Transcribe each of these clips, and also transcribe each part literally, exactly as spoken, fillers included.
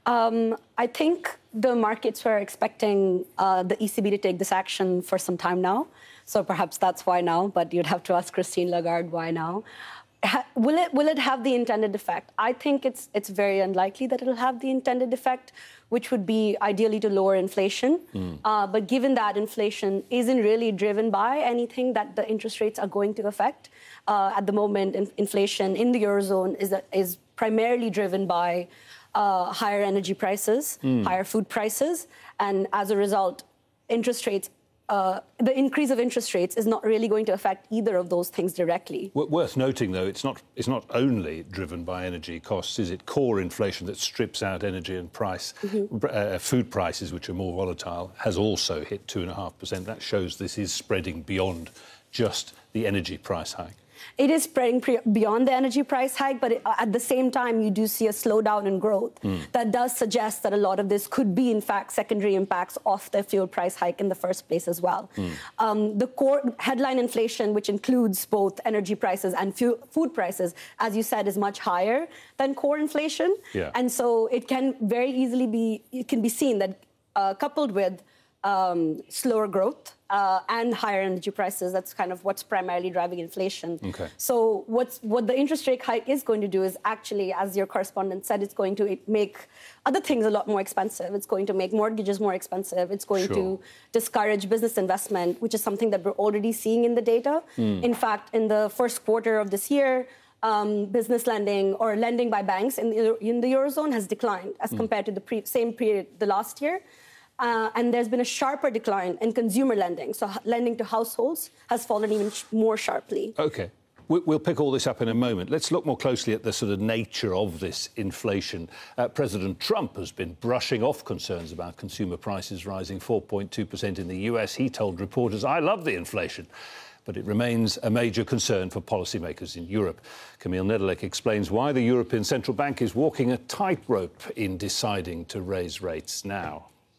Um, I think the markets were expecting uh, the E C B to take this action for some time now. So perhaps that's why now, but you'd have to ask Christine Lagarde why now. Ha will it will it have the intended effect? I think it's it's very unlikely that it'll have the intended effect, which would be ideally to lower inflation. Mm. Uh, but given that inflation isn't really driven by anything that the interest rates are going to affect, uh, at the moment, in inflation in the Eurozone is is primarily driven by uh, higher energy prices, mm. higher food prices, and as a result, interest rates. Uh, the increase of interest rates is not really going to affect either of those things directly. Worth noting, though, it's not it's not only driven by energy costs, is it? Core inflation that strips out energy and price, mm-hmm. uh, food prices, which are more volatile, has also hit two and a half percent. That shows this is spreading beyond just the energy price hike. It is spreading pre beyond the energy price hike, but it, uh, at the same time, you do see a slowdown in growth. Mm. That does suggest that a lot of this could be, in fact, secondary impacts of the fuel price hike in the first place as well. Mm. Um, the core headline inflation, which includes both energy prices and fuel, food prices, as you said, is much higher than core inflation. Yeah. And so it can very easily be, it can be seen that uh, coupled with Um, slower growth uh, and higher energy prices. That's kind of what's primarily driving inflation. Okay. So what's, what the interest rate hike is going to do is actually, as your correspondent said, it's going to make other things a lot more expensive. It's going to make mortgages more expensive. It's going sure. to discourage business investment, which is something that we're already seeing in the data. Mm. In fact, in the first quarter of this year, Um, business lending or lending by banks in the, in the Eurozone has declined as mm. compared to the pre same period the last year. Uh, and there's been a sharper decline in consumer lending. So lending to households has fallen even sh more sharply. OK. We'll pick all this up in a moment. Let's look more closely at the sort of nature of this inflation. Uh, President Trump has been brushing off concerns about consumer prices rising four point two percent in the U S. He told reporters, "I love the inflation." But it remains a major concern for policymakers in Europe. Camille Nedelec explains why the European Central Bank is walking a tightrope in deciding to raise rates now.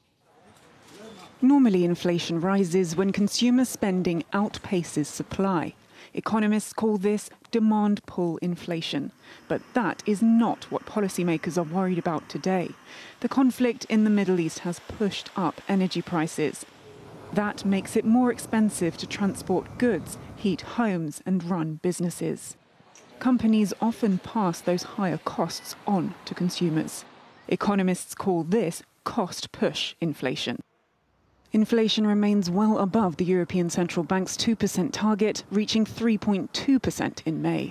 Normally, inflation rises when consumer spending outpaces supply. Economists call this demand pull inflation. But that is not what policymakers are worried about today. The conflict in the Middle East has pushed up energy prices. That makes it more expensive to transport goods, heat homes and run businesses. Companies often pass those higher costs on to consumers. Economists call this cost push inflation. Inflation remains well above the European Central Bank's two percent target, reaching three point two percent in May.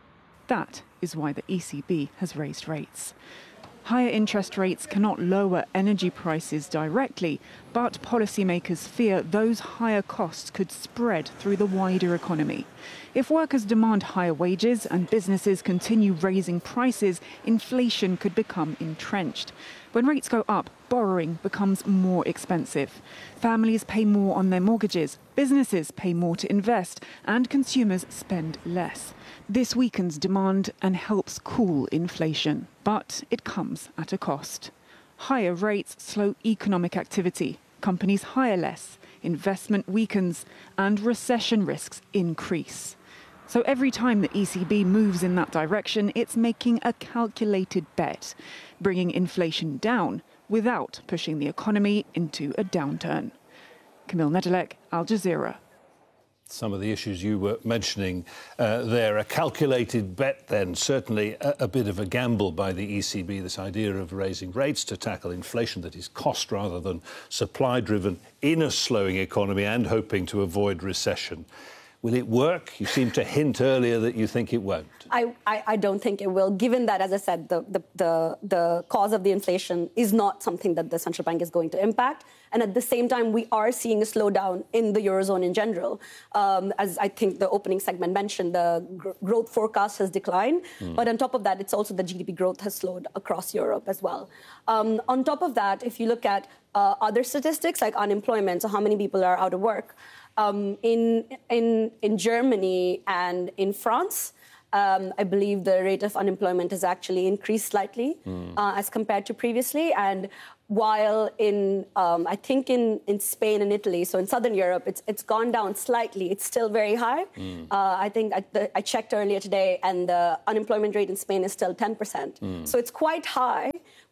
That is why the E C B has raised rates. Higher interest rates cannot lower energy prices directly, but policymakers fear those higher costs could spread through the wider economy. If workers demand higher wages and businesses continue raising prices, inflation could become entrenched. When rates go up, borrowing becomes more expensive. Families pay more on their mortgages, businesses pay more to invest, and consumers spend less. This weakens demand and helps cool inflation. But it comes at a cost. Higher rates slow economic activity. Companies hire less, investment weakens, and recession risks increase. So every time the E C B moves in that direction, it's making a calculated bet, bringing inflation down without pushing the economy into a downturn. Camille Nedelec, Al Jazeera. Some of the issues you were mentioning uh, there, a calculated bet then, certainly a, a bit of a gamble by the E C B, this idea of raising rates to tackle inflation that is cost rather than supply-driven in a slowing economy and hoping to avoid recession. Will it work? You seem to hint earlier that you think it won't. I, I, I don't think it will, given that, as I said, the, the, the, the cause of the inflation is not something that the central bank is going to impact. And at the same time, we are seeing a slowdown in the Eurozone in general. Um, as I think the opening segment mentioned, the gr growth forecast has declined. Mm. But on top of that, it's also the G D P growth has slowed across Europe as well. Um, on top of that, if you look at uh, other statistics like unemployment, so how many people are out of work, Um, in, in, in Germany and in France, um, I believe the rate of unemployment has actually increased slightly mm. uh, as compared to previously. And while in, um, I think in, in Spain and Italy, so in Southern Europe, it's, it's gone down slightly. It's still very high. Mm. Uh, I think I, the, I checked earlier today, and the unemployment rate in Spain is still ten percent. Mm. So it's quite high,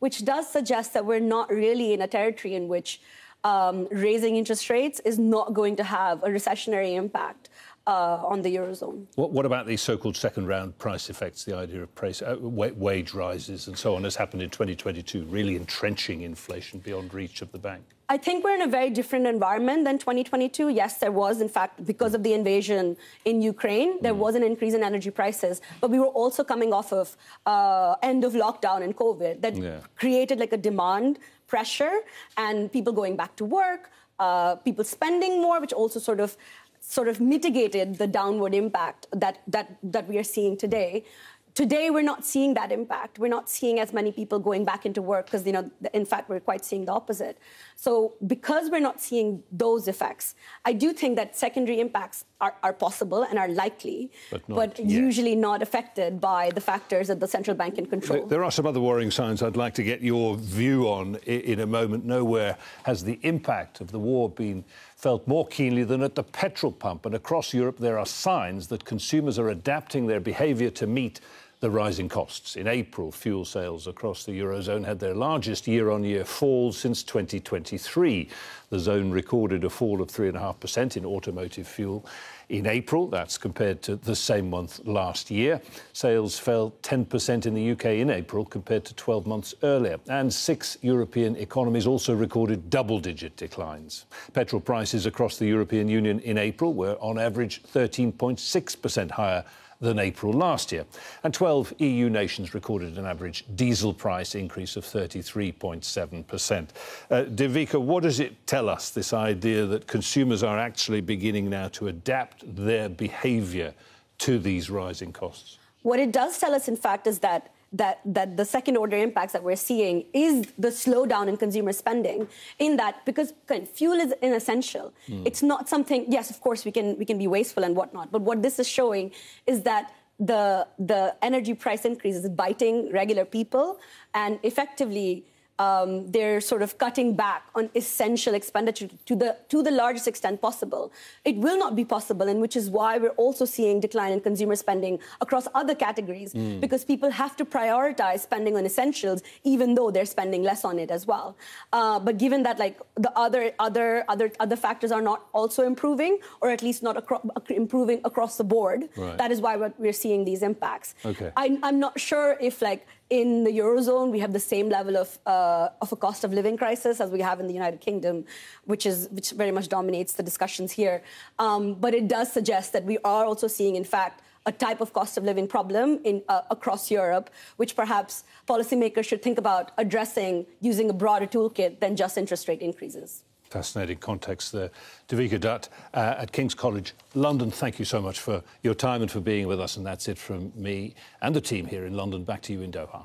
which does suggest that we're not really in a territory in which um, raising interest rates is not going to have a recessionary impact uh, on the Eurozone. What, what about these so-called second-round price effects, the idea of price, uh, wage rises and so on, has happened in twenty twenty-two, really entrenching inflation beyond reach of the bank? I think we're in a very different environment than twenty twenty-two. Yes, there was, in fact, because of the invasion in Ukraine, there mm. was an increase in energy prices. But we were also coming off of uh, end of lockdown and COVID that yeah. created like a demand pressure and people going back to work, uh, people spending more, which also sort of sort of mitigated the downward impact that that that we are seeing today. Today, we're not seeing that impact. We're not seeing as many people going back into work because, you know, in fact, we're quite seeing the opposite. So because we're not seeing those effects, I do think that secondary impacts are, are possible and are likely, but, not but usually not affected by the factors that the central bank can control. There are some other worrying signs I'd like to get your view on in a moment. Nowhere has the impact of the war been felt more keenly than at the petrol pump. And across Europe, there are signs that consumers are adapting their behaviour to meet the rising costs. In April, fuel sales across the Eurozone had their largest year-on-year fall since twenty twenty-three. The zone recorded a fall of three point five percent in automotive fuel in April. That's compared to the same month last year. Sales fell ten percent in the U K in April compared to twelve months earlier. And six European economies also recorded double-digit declines. Petrol prices across the European Union in April were on average thirteen point six percent higher than April last year. And twelve E U nations recorded an average diesel price increase of thirty-three point seven percent. Uh, Devika, what does it tell us, this idea that consumers are actually beginning now to adapt their behaviour to these rising costs? What it does tell us, in fact, is that that that the second-order impacts that we're seeing is the slowdown in consumer spending, in that because fuel is inessential. Mm. It's not something, yes, of course, we can we can be wasteful and whatnot, but what this is showing is that the the energy price increase is biting regular people, and effectively Um, they're sort of cutting back on essential expenditure to the to the largest extent possible. It will not be possible, and which is why we're also seeing decline in consumer spending across other categories, mm. because people have to prioritize spending on essentials, even though they're spending less on it as well. Uh, but given that, like, the other other other other factors are not also improving, or at least not acro- improving across the board, right. that is why we're, we're seeing these impacts. Okay. I, I'm not sure if, like, in the Eurozone, we have the same level of uh, of a cost of living crisis as we have in the United Kingdom, which is which very much dominates the discussions here. Um, but it does suggest that we are also seeing, in fact, a type of cost of living problem in uh, across Europe, which perhaps policymakers should think about addressing using a broader toolkit than just interest rate increases. Fascinating context there. Devika Dutt uh, at King's College London, thank you so much for your time and for being with us. And that's it from me and the team here in London. Back to you in Doha.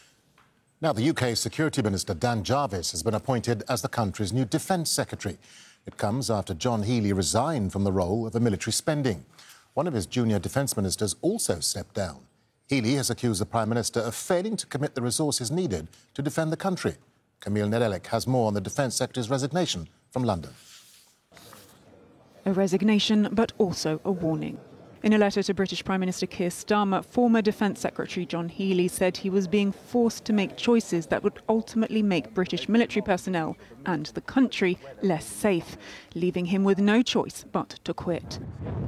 Now, the U K Security Minister Dan Jarvis has been appointed as the country's new Defence Secretary. It comes after John Healey resigned from the role of the military spending. One of his junior defence ministers also stepped down. Healey has accused the Prime Minister of failing to commit the resources needed to defend the country. Camille Nedelik has more on the Defence Secretary's resignation from London. A resignation, but also a warning. In a letter to British Prime Minister Keir Starmer, former Defence Secretary John Healey said he was being forced to make choices that would ultimately make British military personnel and the country less safe, leaving him with no choice but to quit.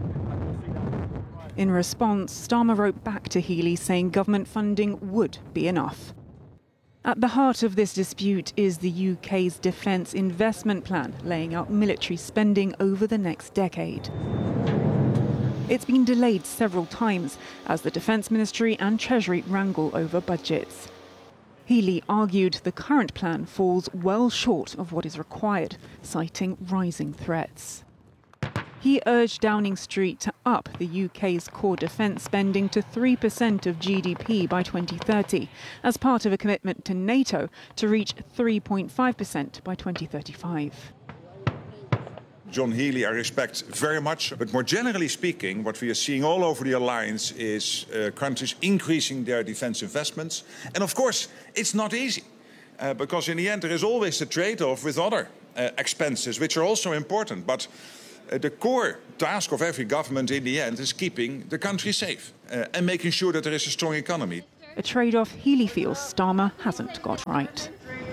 In response, Starmer wrote back to Healey saying government funding would be enough. At the heart of this dispute is the U K's Defence Investment Plan, laying out military spending over the next decade. It's been delayed several times as the Defence Ministry and Treasury wrangle over budgets. Healey argued the current plan falls well short of what is required, citing rising threats. He urged Downing Street to up the U K's core defence spending to three percent of G D P by twenty thirty, as part of a commitment to NATO to reach three point five percent by twenty thirty-five. John Healey I respect very much, but more generally speaking, what we are seeing all over the alliance is uh, countries increasing their defence investments. And of course, it's not easy, uh, because in the end there is always a trade-off with other uh, expenses, which are also important. But uh, the core task of every government in the end is keeping the country safe uh, and making sure that there is a strong economy. a trade-off Healey feels Starmer hasn't got right.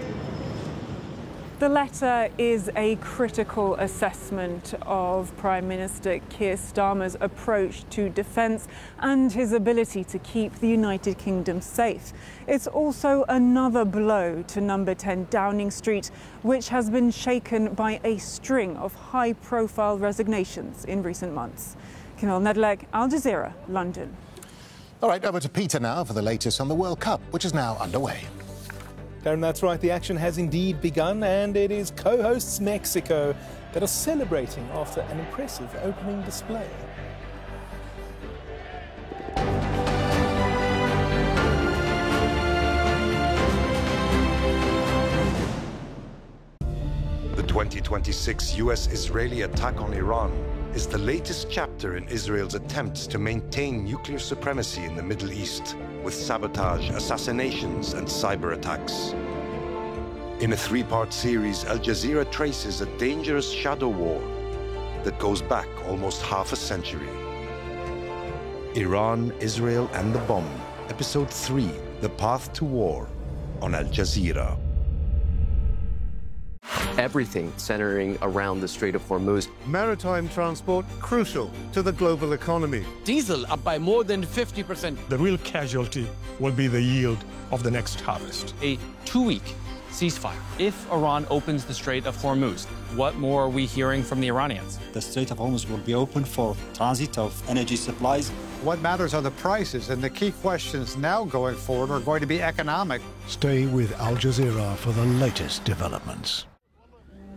The letter is a critical assessment of Prime Minister Keir Starmer's approach to defence and his ability to keep the United Kingdom safe. It's also another blow to number ten Downing Street, which has been shaken by a string of high-profile resignations in recent months. Camille Nedlek, Al Jazeera, London. All right, over to Peter now for the latest on the World Cup, which is now underway. Darren, that's right. The action has indeed begun, and it is co-hosts Mexico that are celebrating after an impressive opening display. The twenty twenty-six U S-Israeli attack on Iran is the latest chapter in Israel's attempts to maintain nuclear supremacy in the Middle East, with sabotage, assassinations, and cyber attacks. In a three-part series, Al Jazeera traces a dangerous shadow war that goes back almost half a century. Iran, Israel, and the Bomb, Episode three, The Path to War, on Al Jazeera. Everything centering around the Strait of Hormuz. Maritime transport crucial to the global economy. Diesel up by more than fifty percent. The real casualty will be the yield of the next harvest. A two-week ceasefire. If Iran opens the Strait of Hormuz, what more are we hearing from the Iranians? The Strait of Hormuz will be open for transit of energy supplies. What matters are the prices, and the key questions now going forward are going to be economic. Stay with Al Jazeera for the latest developments.